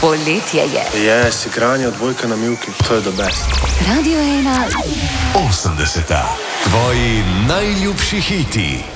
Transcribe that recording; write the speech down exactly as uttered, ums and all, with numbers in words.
Poletje je. Yes, igranje odbojka na mivki, to je the best. Radio ena. osemdeseta. Tvoji najljubši hiti.